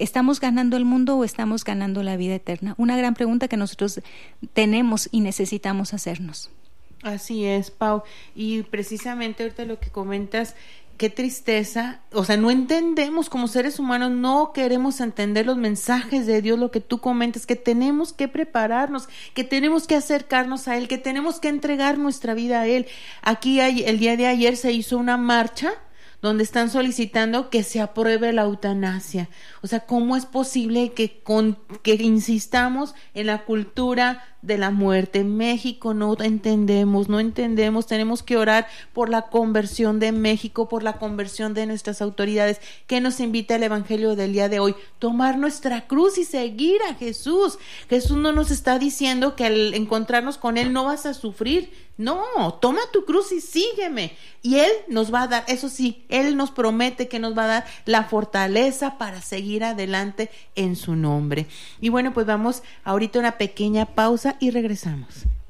¿estamos ganando el mundo o estamos ganando la vida eterna? Una gran pregunta que nosotros tenemos y necesitamos hacernos. Así es, Pau. Y precisamente ahorita lo que comentas, qué tristeza, o sea, no entendemos como seres humanos, no queremos entender los mensajes de Dios, lo que tú comentas, que tenemos que prepararnos, que tenemos que acercarnos a Él, que tenemos que entregar nuestra vida a Él. Aquí el día de ayer se hizo una marcha donde están solicitando que se apruebe la eutanasia. O sea, ¿cómo es posible que insistamos en la cultura de la muerte? En México no entendemos, tenemos que orar por la conversión de México, por la conversión de nuestras autoridades. ¿Qué nos invita el Evangelio del día de hoy? Tomar nuestra cruz y seguir a Jesús. Jesús no nos está diciendo que al encontrarnos con Él no vas a sufrir. No, toma tu cruz y sígueme. Y Él nos va a dar, eso sí, Él nos promete que nos va a dar la fortaleza para seguir adelante en su nombre. Y bueno, pues vamos ahorita a una pequeña pausa y regresamos.